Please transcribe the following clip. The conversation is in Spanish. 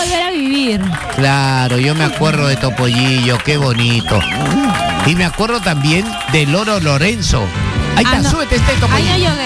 volver a vivir. Claro, yo me acuerdo de Topollillo, qué bonito. Y me acuerdo también de Loro Lorenzo. Ahí está, no. súbete este Ahí Topollillo. no llegué.